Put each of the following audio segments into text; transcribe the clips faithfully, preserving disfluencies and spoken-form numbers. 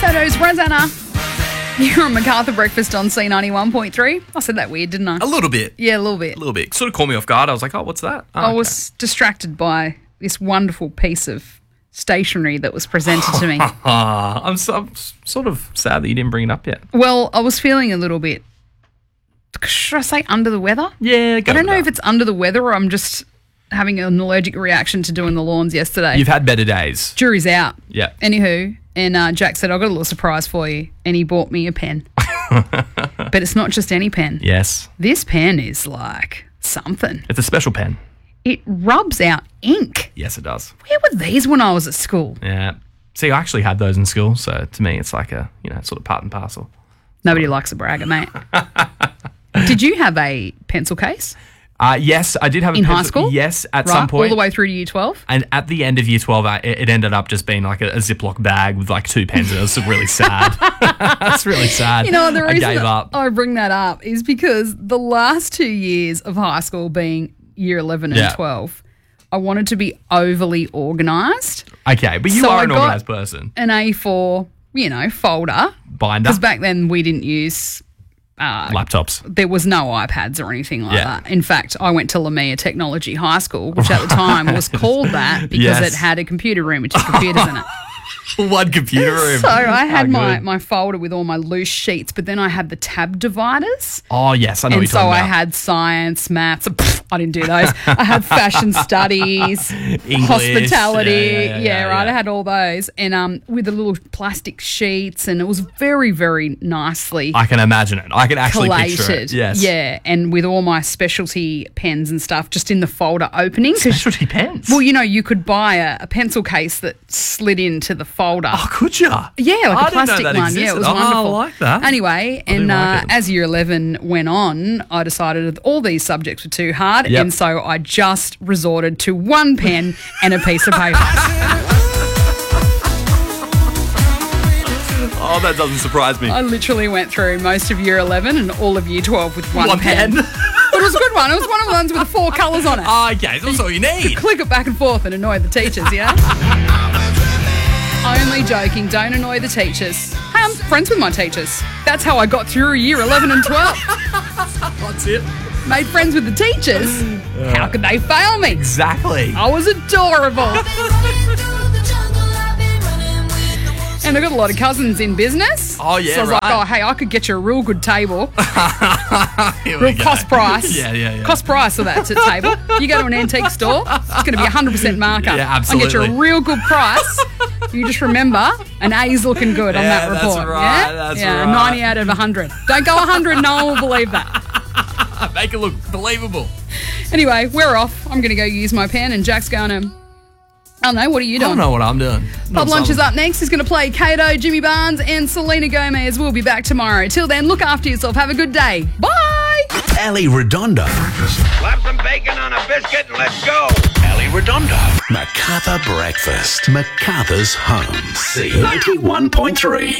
Soto's Rosanna. You're on Macarthur Breakfast on C ninety-one point three. I said that weird, didn't I? A little bit. Yeah, a little bit. A little bit. Sort of caught me off guard. I was like, oh, what's that? Oh, I okay. was distracted by this wonderful piece of stationery that was presented to me. I'm, so, I'm sort of sad that you didn't bring it up yet. Well, I was feeling a little bit, should I say under the weather? Yeah, go I don't with know that. if it's under the weather or I'm just having an allergic reaction to doing the lawns yesterday. You've had better days. Jury's out. Yeah. Anywho, and uh, Jack said, I've got a little surprise for you. And he bought me a pen. But it's not just any pen. Yes. This pen is like something. It's a special pen. It rubs out ink. Yes, it does. Where were these when I was at school? Yeah. See, I actually had those in school, so to me it's like a, you know, sort of part and parcel. Nobody likes a bragger, mate. Did you have a pencil case? Uh, yes, I did have a In pencil. high school? Yes, at right, some point. all the way through to year twelve? And at the end of year twelve, I, it ended up just being like a, a Ziploc bag with like two pens in it. It was really sad. That's really sad. You know, the I reason gave that up. I bring that up is because the last two years of high school being year eleven and Yeah. twelve, I wanted to be overly organised. Okay, but you So are I an got- organised person. An A four, you know, folder. Binder. Because back then we didn't use... Uh, Laptops. there was no iPads or anything like Yeah. that. In fact, I went to Lamia Technology High School, which at the time was called that because Yes. it had a computer room with two computers in it. One computer room. So I had How my, good. my folder with all my loose sheets, but then I had the tab dividers. Oh, yes, I know what And you're so talking I about. had science, maths. Pff, I didn't do those. I had fashion studies, English, hospitality. yeah, Yeah, yeah, yeah, right. yeah. I had all those, and um, with the little plastic sheets, and it was very, very nicely I can imagine it. I can actually picture it. collated. Yes. Yeah, and with all my specialty pens and stuff just in the folder opening. 'Cause- Specialty pens. well, you know, you could buy a, a pencil case that slid into the folder. oh, could you? Yeah, like I a didn't know plastic that one. Yeah, it existed. was Oh, wonderful. I like that. Anyway, I do and like uh, it. as year eleven went on, I decided that all these subjects were too hard, Yep. and so I just resorted to one pen and a piece of paper. Oh, that doesn't surprise me. I literally went through most of year eleven and all of year twelve with one, One pen. pen. But it was a good one. It was one of the ones with the four colours on it. Oh, okay, that's all you need. Click it back and forth and annoy the teachers, yeah? Only joking. Don't annoy the teachers. Hey, I'm friends with my teachers. That's how I got through year eleven and twelve. That's it. Made friends with the teachers. How could they fail me? Exactly. I was adorable. And I got a lot of cousins in business. Oh, yeah, So I was right. like, oh, hey, I could get you a real good table. Here we Real go. cost price. Yeah, yeah, yeah. Cost price of that t- table. You go to an antique store, it's going to be a one hundred percent markup. Yeah, I'll get you absolutely. a real good price. You just remember, an A's looking good on Yeah, that that's report. right, yeah, that's yeah, right. ninety out of one hundred. Don't go one hundred, no one will believe that. Make it look believable. Anyway, we're off. I'm going to go use my pen, and Jack's going to... I don't know, what are you I doing? don't know what I'm doing. Pub Not Lunch is something. up next. He's going to play Kato, Jimmy Barnes, and Selena Gomez. We'll be back tomorrow. Till then, look after yourself. Have a good day. Bye. Ali Redondo. Slap some bacon on a biscuit and let's go. Ali Redondo. Macarthur Breakfast. Macarthur's home. C ninety-one point three.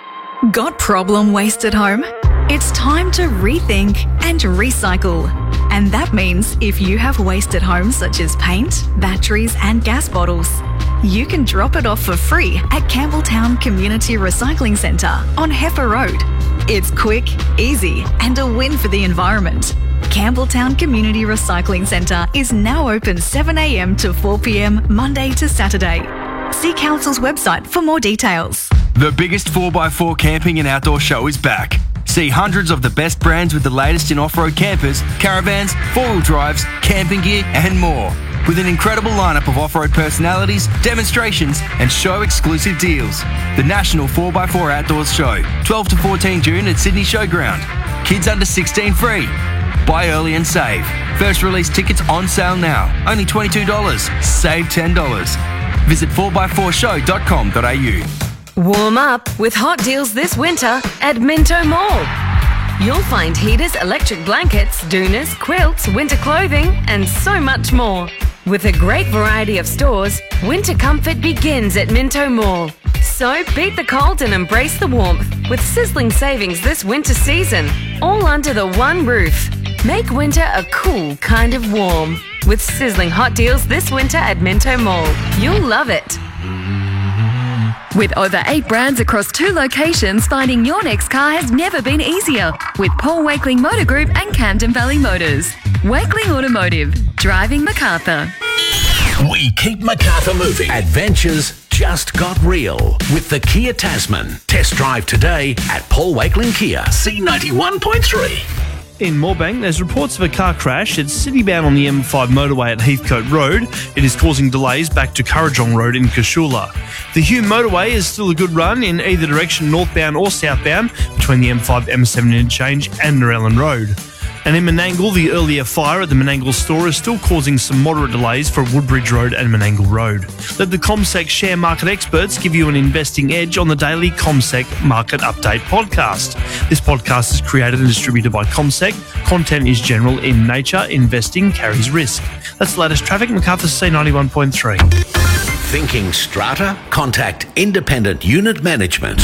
Got problem waste at home? It's time to rethink and recycle. And that means if you have waste at home such as paint, batteries and gas bottles, you can drop it off for free at Campbelltown Community Recycling Centre on Heifer Road. It's quick, easy and a win for the environment. Campbelltown Community Recycling Centre is now open seven a m to four p m Monday to Saturday. See Council's website for more details. The biggest four by four camping and outdoor show is back. See hundreds of the best brands with the latest in off-road campers, caravans, four-wheel drives, camping gear and more. With an incredible lineup of off-road personalities, demonstrations and show-exclusive deals. The National four by four Outdoors Show, twelve to fourteen June at Sydney Showground. Kids under sixteen free. Buy early and save. First release tickets on sale now. Only twenty-two dollars. Save ten dollars. Visit four by four show dot com dot a u. Warm up with hot deals this winter at Minto Mall. You'll find heaters, electric blankets, doonas, quilts, winter clothing, and so much more. With a great variety of stores, winter comfort begins at Minto Mall. So beat the cold and embrace the warmth with sizzling savings this winter season, all under the one roof. Make winter a cool kind of warm with sizzling hot deals this winter at Minto Mall. You'll love it. With over eight brands across two locations, finding your next car has never been easier. With Paul Wakeling Motor Group and Camden Valley Motors. Wakeling Automotive. Driving Macarthur. We keep Macarthur moving. Adventures just got real with the Kia Tasman. Test drive today at Paul Wakeling Kia. C ninety-one point three. In Moorebank, there's reports of a car crash. It's city-bound on the M five motorway at Heathcote Road. It is causing delays back to Currajong Road in Cashula. The Hume motorway is still a good run in either direction, northbound or southbound, between the M five M seven interchange and Narellan Road. And in Menangle, the earlier fire at the Menangle store is still causing some moderate delays for Woodbridge Road and Menangle Road. Let the CommSec share market experts give you an investing edge on the daily CommSec Market Update podcast. This podcast is created and distributed by CommSec. Content is general in nature. Investing carries risk. That's the latest traffic. Macarthur C ninety-one point three. Thinking strata? Contact Independent Unit Management.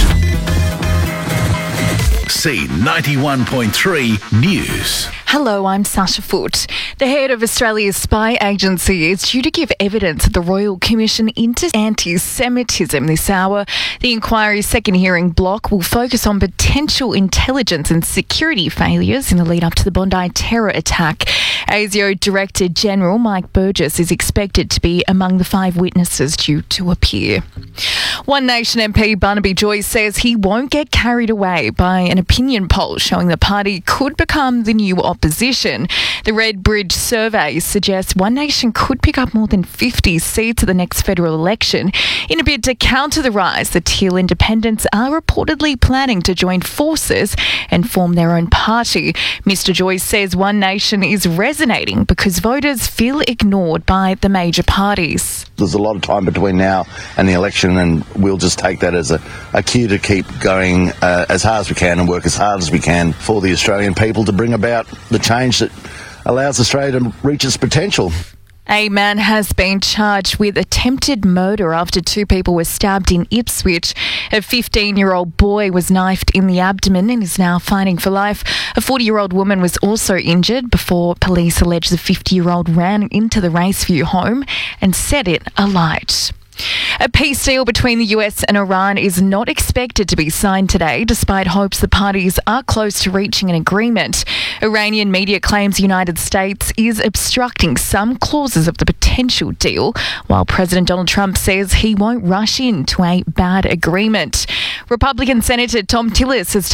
C ninety-one point three News. Hello, I'm Sasha Foote. The head of Australia's spy agency is due to give evidence at the Royal Commission into anti-Semitism this hour. The inquiry's second hearing block will focus on potential intelligence and security failures in the lead up to the Bondi terror attack. A S I O Director General Mike Burgess is expected to be among the five witnesses due to appear. One Nation M P Barnaby Joyce says he won't get carried away by an opinion poll showing the party could become the new opposition. The Red Bridge survey suggests One Nation could pick up more than fifty seats at the next federal election. In a bid to counter the rise, the Teal Independents are reportedly planning to join forces and form their own party. Mister Joyce says One Nation is resonating because voters feel ignored by the major parties. There's a lot of time between now and the election, and we'll just take that as a, a cue to keep going uh, as hard as we can and work as hard as we can for the Australian people to bring about the change that allows Australia to reach its potential. A man has been charged with attempted murder after two people were stabbed in Ipswich. A fifteen-year-old boy was knifed in the abdomen and is now fighting for life. A forty-year-old woman was also injured before police allege the fifty-year-old ran into the Raceview home and set it alight. A peace deal between the U S and Iran is not expected to be signed today, despite hopes the parties are close to reaching an agreement. Iranian media claims the United States is obstructing some clauses of the potential deal, while President Donald Trump says he won't rush into a bad agreement. Republican Senator Tom Tillis has